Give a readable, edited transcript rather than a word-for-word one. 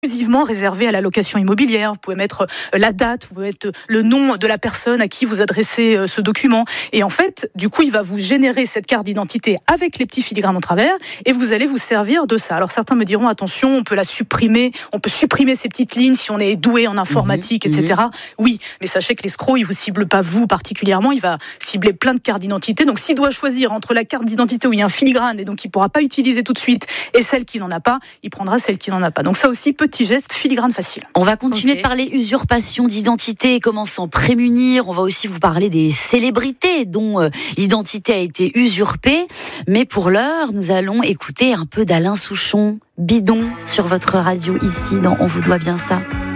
exclusivement réservé à la location immobilière. Vous pouvez mettre la date, vous pouvez mettre le nom de la personne à qui vous adressez ce document. Et en fait, du coup, il va vous générer cette carte d'identité avec les petits filigranes en travers et vous allez vous servir de ça. Alors certains me diront, attention, on peut la supprimer, on peut supprimer ces petites lignes si on est doué en informatique, etc. Oui, mais sachez que l'escroc, il vous cible pas vous particulièrement, il va cibler plein de cartes d'identité. Donc s'il doit choisir entre la carte d'identité où il y a un filigrane et donc il pourra pas utiliser tout de suite et celle qui n'en a pas, il prendra celle qui n'en a pas. Donc ça aussi, petit geste, filigrane facile. On va continuer de parler usurpation d'identité et comment s'en prémunir. On va aussi vous parler des célébrités dont l'identité a été usurpée. Mais pour l'heure, nous allons écouter un peu d'Alain Souchon, Bidon, sur votre radio ici dans On vous doit bien ça.